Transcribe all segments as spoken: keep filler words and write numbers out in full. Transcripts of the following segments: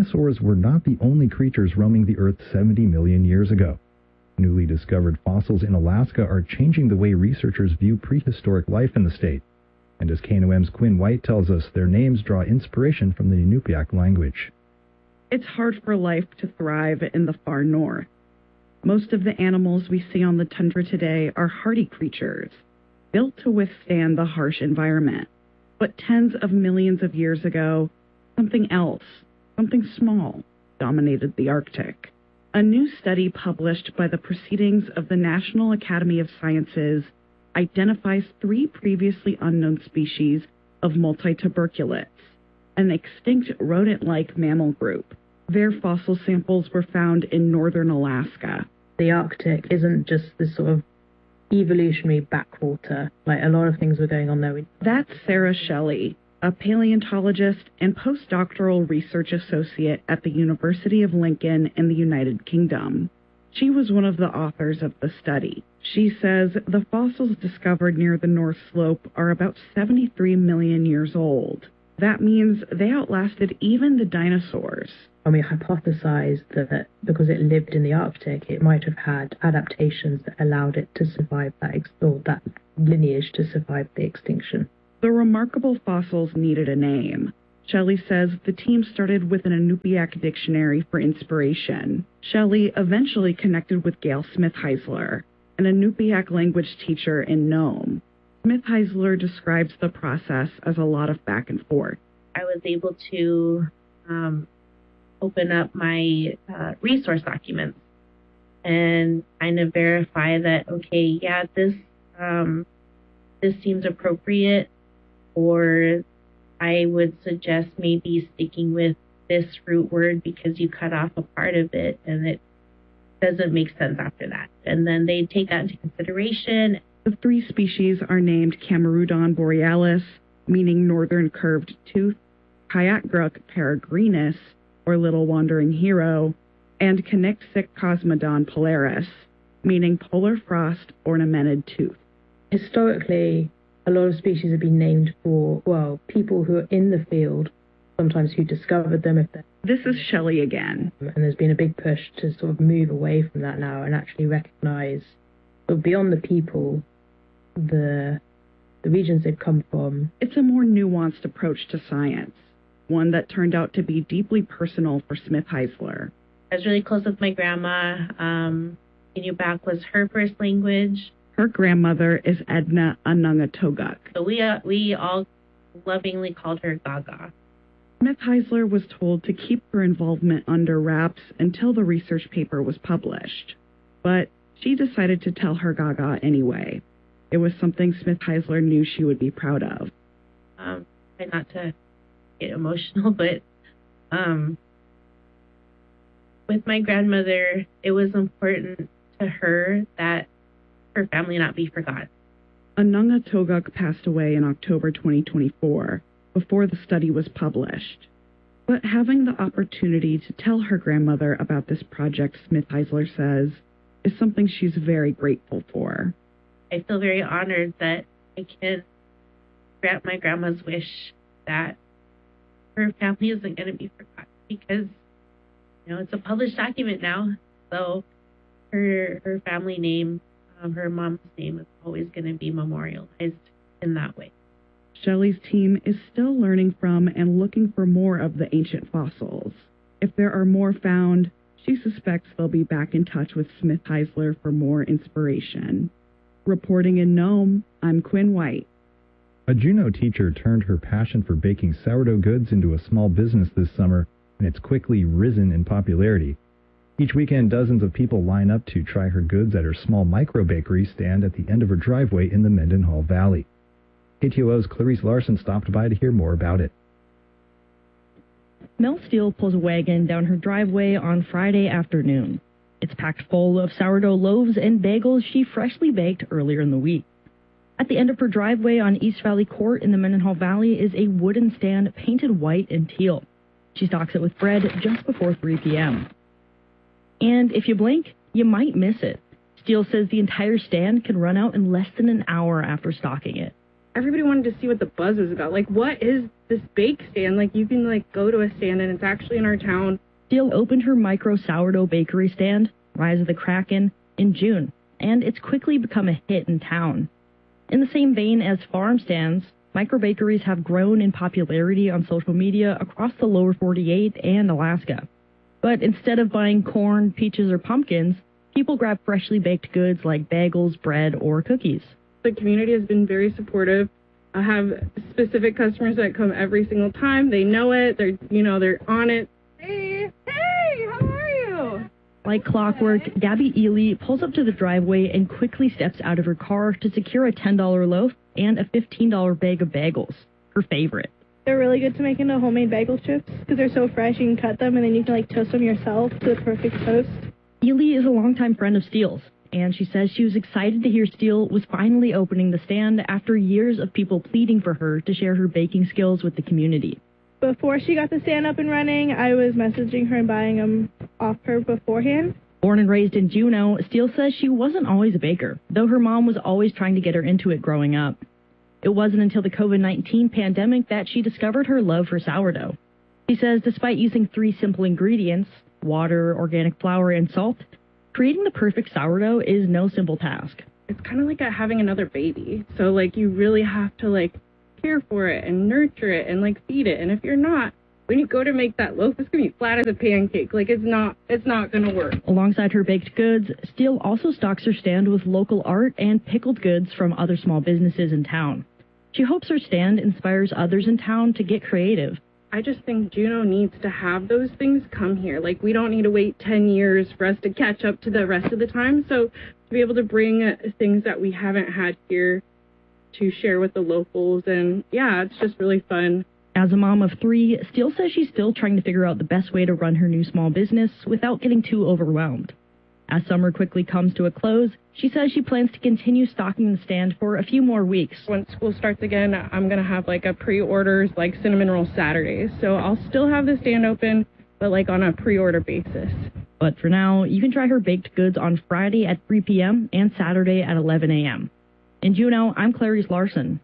dinosaurs were not the only creatures roaming the Earth seventy million years ago. Newly discovered fossils in Alaska are changing the way researchers view prehistoric life in the state. And as K N O M's Quinn White tells us, their names draw inspiration from the Inupiaq language. It's hard for life to thrive in the far north. Most of the animals we see on the tundra today are hardy creatures, built to withstand the harsh environment. But tens of millions of years ago, something else, something small, dominated the Arctic. A new study published by the Proceedings of the National Academy of Sciences identifies three previously unknown species of multituberculates, an extinct rodent-like mammal group. Their fossil samples were found in northern Alaska. The Arctic isn't just this sort of evolutionary backwater, like a lot of things were going on there. That's Sarah Shelley, a paleontologist and postdoctoral research associate at the University of Lincoln in the United Kingdom. She was one of the authors of the study. She says the fossils discovered near the North Slope are about seventy-three million years old. That means they outlasted even the dinosaurs. And we hypothesized that because it lived in the Arctic, it might have had adaptations that allowed it to survive that, ex- or that lineage to survive the extinction. The remarkable fossils needed a name. Shelley says the team started with an Inupiaq dictionary for inspiration. Shelley eventually connected with Gail Smith-Heisler, an Inupiaq language teacher in Nome. Smith-Heisler describes the process as a lot of back and forth. I was able to um, open up my uh, resource documents and kind of verify that, okay, yeah, this um, this seems appropriate, or I would suggest maybe sticking with this root word because you cut off a part of it and it doesn't make sense after that. And then they take that into consideration. The three species are named Camerudon borealis, meaning northern curved tooth, Kayakgruk peregrinus, or little wandering hero, and Conyxic cosmodon polaris, meaning polar frost ornamented tooth. Historically, a lot of species have been named for, well, people who are in the field, sometimes who discovered them. If This is Shelley again. And there's been a big push to sort of move away from that now and actually recognize, sort of beyond the people, the the regions they've come from. It's a more nuanced approach to science, one that turned out to be deeply personal for Smith-Heisler. I was really close with my grandma. Um, Inupiaq was her first language. Her grandmother is Edna Anungatoguk. So we, uh, we all lovingly called her Gaga. Smith-Heisler was told to keep her involvement under wraps until the research paper was published. But she decided to tell her Gaga anyway. It was something Smith-Heisler knew she would be proud of. Um, try not to get emotional, but um, with my grandmother, it was important to her that her family not be forgotten. Anungatoguk passed away in October twenty twenty-four, before the study was published. But having the opportunity to tell her grandmother about this project, Smith-Heisler says, is something she's very grateful for. I feel very honored that I can grant my grandma's wish that her family isn't going to be forgotten, because, you know, it's a published document now. So her her family name, um, her mom's name, is always going to be memorialized in that way. Shelley's team is still learning from and looking for more of the ancient fossils. If there are more found, she suspects they'll be back in touch with Smith-Heisler for more inspiration. Reporting in Nome, I'm Quinn White. A Juneau teacher turned her passion for baking sourdough goods into a small business this summer, and it's quickly risen in popularity. Each weekend, dozens of people line up to try her goods at her small micro-bakery stand at the end of her driveway in the Mendenhall Valley. K T O O's Clarice Larson stopped by to hear more about it. Mel Steele pulls a wagon down her driveway on Friday afternoon. It's packed full of sourdough loaves and bagels she freshly baked earlier in the week. At the end of her driveway on East Valley Court in the Mendenhall Valley is a wooden stand painted white and teal. She stocks it with bread just before three p.m. And if you blink, you might miss it. Steele says the entire stand can run out in less than an hour after stocking it. everybody wanted to see what the buzz was about. Like, what is this bake stand? Like, you can, like, go to a stand, and it's actually in our town. Steele opened her micro sourdough bakery stand, Rise of the Kraken, in June, and it's quickly become a hit in town. In the same vein as farm stands, microbakeries have grown in popularity on social media across the lower forty-eight and Alaska. But instead of buying corn, peaches, or pumpkins, people grab freshly baked goods like bagels, bread, or cookies. The community has been very supportive. I have specific customers that come every single time. They know it. They're, you know, they're on it. Hey, hey, how are you? Like clockwork, Gabby Ely pulls up to the driveway and quickly steps out of her car to secure a ten dollar loaf and a fifteen dollar bag of bagels, her favorite. They're really good to make into homemade bagel chips because they're so fresh. You can cut them and then you can like toast them yourself to the perfect toast. Ely is a longtime friend of Steele's, and she says she was excited to hear Steele was finally opening the stand after years of people pleading for her to share her baking skills with the community. Before she got the stand up and running, I was messaging her and buying them off her beforehand. Born and raised in Juneau, Steele says she wasn't always a baker, though her mom was always trying to get her into it growing up. It wasn't until the COVID nineteen pandemic that she discovered her love for sourdough. She says despite using three simple ingredients, water, organic flour, and salt, creating the perfect sourdough is no simple task. It's kind of like a, having another baby. So, like, you really have to, like, care for it and nurture it and, like, feed it. And if you're not, when you go to make that loaf, it's going to be flat as a pancake. Like, it's not, it's not going to work. Alongside her baked goods, Steele also stocks her stand with local art and pickled goods from other small businesses in town. She hopes her stand inspires others in town to get creative. I just think Juneau needs to have those things come here. Like, we don't need to wait ten years for us to catch up to the rest of the time. So to be able to bring things that we haven't had here to share with the locals. And yeah, it's just really fun. As a mom of three, Steele says she's still trying to figure out the best way to run her new small business without getting too overwhelmed. As summer quickly comes to a close, she says she plans to continue stocking the stand for a few more weeks. Once school starts again, I'm going to have like a pre-orders, like cinnamon roll Saturdays. So I'll still have the stand open, but like on a pre-order basis. But for now, you can try her baked goods on Friday at three p.m. and Saturday at eleven a.m. In Juneau, I'm Clarice Larson.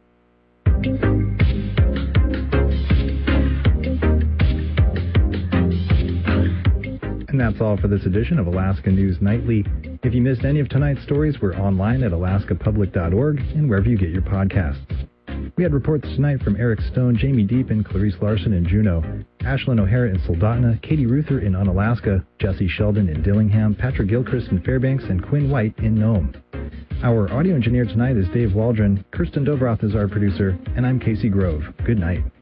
And that's all for this edition of Alaska News Nightly. If you missed any of tonight's stories, we're online at alaska public dot org and wherever you get your podcasts. We had reports tonight from Eric Stone, Jamie Deep, and Clarice Larson in Juneau, Ashlyn O'Hara in Soldotna, Katie Ruther in Unalaska, Jesse Sheldon in Dillingham, Patrick Gilchrist in Fairbanks, and Quinn White in Nome. Our audio engineer tonight is Dave Waldron, Kirsten Dobroth is our producer, and I'm Casey Grove. Good night.